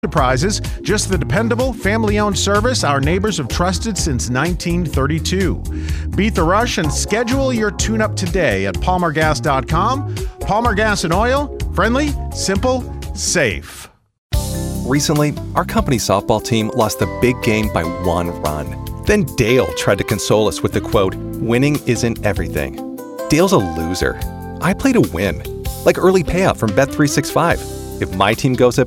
Enterprises, just the dependable, family-owned service our neighbors have trusted since 1932. Beat the rush and schedule your tune-up today at palmergas.com. Palmer Gas and Oil, friendly, simple, safe. Recently, our company softball team lost the big game by 1 run. Then Dale tried to console us with the quote, "Winning isn't everything." Dale's a loser. I play to win, like early payout from Bet365. If my team goes up